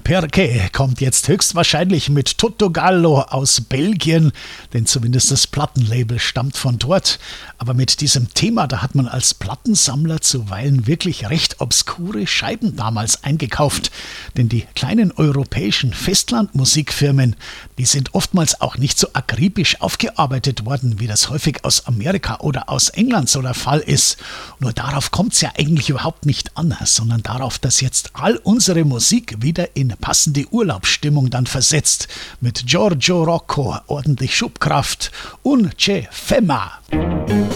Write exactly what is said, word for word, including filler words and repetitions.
Perché kommt jetzt höchstwahrscheinlich mit Toto Gallo aus Belgien, denn zumindest das Plattenlabel stammt von dort. Aber mit diesem Thema, da hat man als Plattensammler zuweilen wirklich recht obskure Scheiben damals eingekauft. Denn die kleinen europäischen Festlandmusikfirmen, die sind oftmals auch nicht so akribisch aufgearbeitet worden, wie das häufig aus Amerika oder aus England so der Fall ist. Nur darauf kommt es ja eigentlich überhaupt nicht an, sondern darauf, dass jetzt all unsere Musik wieder in passende Urlaubsstimmung dann versetzt. Mit Giorgio Rocco ordentlich Schubkraft. Un c'è fema.